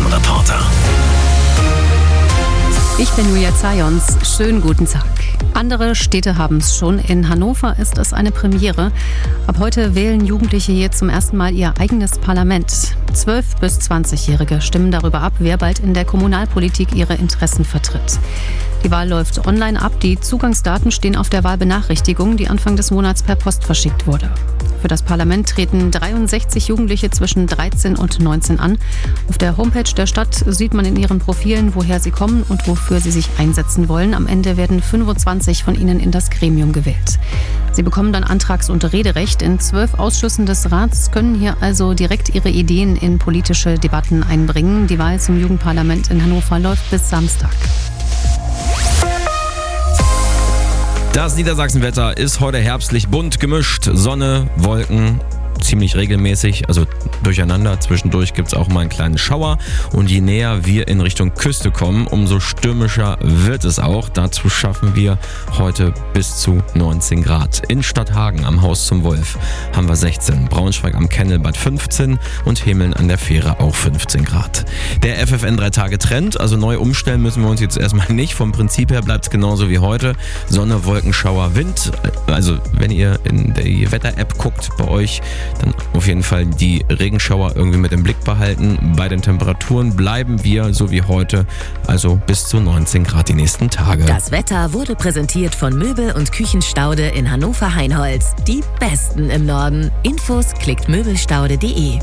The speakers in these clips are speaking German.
Straßenreporter. Ich bin Julia Zajons. Schönen guten Tag. Andere Städte haben es schon. In Hannover ist es eine Premiere. Ab heute wählen Jugendliche hier zum ersten Mal ihr eigenes Parlament. 12- bis 20-Jährige stimmen darüber ab, wer bald in der Kommunalpolitik ihre Interessen vertritt. Die Wahl läuft online ab. Die Zugangsdaten stehen auf der Wahlbenachrichtigung, die Anfang des Monats per Post verschickt wurde. Für das Parlament treten 63 Jugendliche zwischen 13 und 19 an. Auf der Homepage der Stadt sieht man in ihren Profilen, woher sie kommen und wofür sie sich einsetzen wollen. Am Ende werden 25 von ihnen in das Gremium gewählt. Sie bekommen dann Antrags- und Rederecht. In 12 Ausschüssen des Rats können hier also direkt ihre Ideen in politische Debatten einbringen. Die Wahl zum Jugendparlament in Hannover läuft bis Samstag. Das Niedersachsenwetter ist heute herbstlich bunt gemischt. Sonne, Wolken, ziemlich regelmäßig, also durcheinander. Zwischendurch gibt es auch mal einen kleinen Schauer. Und je näher wir in Richtung Küste kommen, umso stürmischer wird es auch. Dazu schaffen wir heute bis zu 19 Grad. In Stadthagen am Haus zum Wolf haben wir 16, Braunschweig am Kennelbad 15 und Hemeln an der Fähre auch 15 Grad. Der FFN 3-Tage-Trend, also neu umstellen müssen wir uns jetzt erstmal nicht. Vom Prinzip her bleibt es genauso wie heute. Sonne, Wolken, Schauer, Wind. Also wenn ihr in die Wetter-App guckt bei euch, dann auf jeden Fall die Regenschauer irgendwie mit im Blick behalten. Bei den Temperaturen bleiben wir so wie heute, also bis zu 19 Grad die nächsten Tage. Das Wetter wurde präsentiert von Möbel- und Küchenstaude in Hannover-Heinholz. Die Besten im Norden. Infos klickt möbelstaude.de.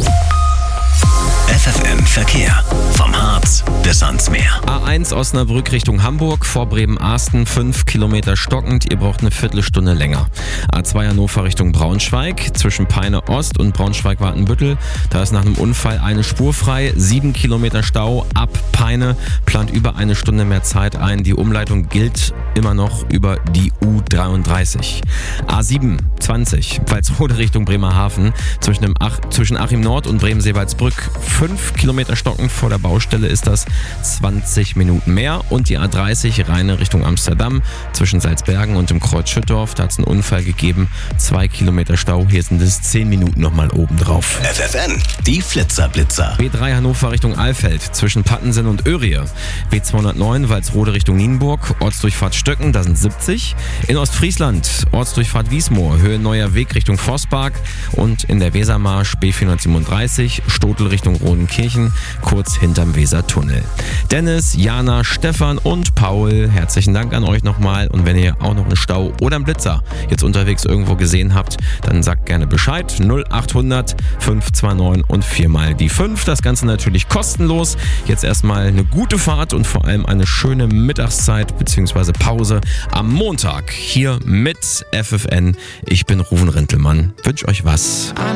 FFN Verkehr. Vom Harz bis ans Meer. A1 Osnabrück Richtung Hamburg, vor Bremen-Arsten 5 Kilometer stockend, ihr braucht eine Viertelstunde länger. A2 Hannover Richtung Braunschweig, zwischen Peine Ost und Braunschweig-Wartenbüttel, da ist nach einem Unfall eine Spur frei, 7 Kilometer Stau ab Peine, plant über eine Stunde mehr Zeit ein. Die Umleitung gilt immer noch über die U33. A7 20 Walsrode Richtung Bremerhaven, zwischen Achim Nord und Bremen-Seewaldsbrück 5 Kilometer stockend, vor der Baustelle ist das 20 Minuten mehr. Und die A30 Rheine Richtung Amsterdam, zwischen Salzbergen und dem Kreuz Schüttorf, da hat es einen Unfall gegeben, 2 Kilometer Stau, hier sind es 10 Minuten nochmal obendrauf. FFN, die Flitzer-Blitzer. B3 Hannover Richtung Alfeld, zwischen Pattensen und Öhrie. B209 Walsrode Richtung Nienburg, Ortsdurchfahrt Stöcken, da sind 70. In Ostfriesland, Ortsdurchfahrt Wiesmoor, Höhe Neuer Weg Richtung Vossbarg. Und in der Wesermarsch B437, Stotel Richtung Rodenkirchen, kurz hinterm Wesertunnel. Dennis, Jana, Stefan und Paul, herzlichen Dank an euch nochmal. Und wenn ihr auch noch einen Stau oder einen Blitzer jetzt unterwegs irgendwo gesehen habt, dann sagt gerne Bescheid. 0800 529 und 4 mal die 5. Das Ganze natürlich kostenlos. Jetzt erstmal eine gute Fahrt und vor allem eine schöne Mittagszeit bzw. Pause am Montag hier mit FFN. Ich bin Ruven Rintelmann. Wünsche euch was.